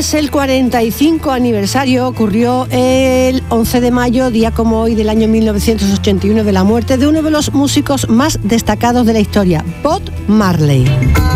Es el 45 aniversario, ocurrió el 11 de mayo, día como hoy del año 1981, de la muerte de uno de los músicos más destacados de la historia, Bob Marley.